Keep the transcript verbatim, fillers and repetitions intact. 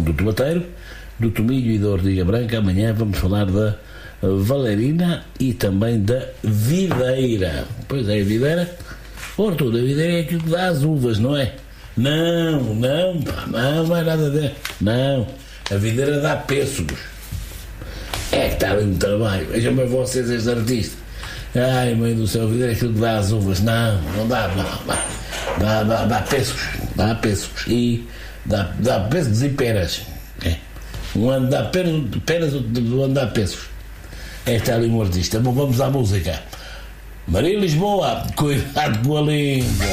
do tomateiro, do tomilho e da ortiga branca. Amanhã vamos falar da valerina e também da videira. Pois é, a videira, Artur, a videira é aquilo que dá as uvas, não é? Não, não, pá, não, não é nada de... Não, a videira dá pêssegos. É que está ali no trabalho. Vejam bem vocês, este artista. Ai, mãe do céu, a videira é aquilo que dá as uvas. Não, não dá, não. Dá, dá, dá pêssegos, dá pêssegos. E dá, dá pêssegos e peras. É. Um ano dá peras, peras outro ano dá pêssegos. É que está ali um artista. Bom, vamos à música. Maria Lisboa, cuidado com a língua.